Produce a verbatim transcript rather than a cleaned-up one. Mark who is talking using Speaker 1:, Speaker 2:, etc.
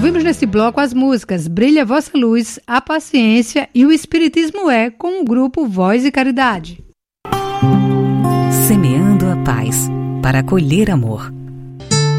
Speaker 1: Ouvimos nesse bloco as músicas Brilha Vossa Luz, A Paciência e O Espiritismo É, com o grupo Voz e Caridade.
Speaker 2: Semeando a paz para colher amor.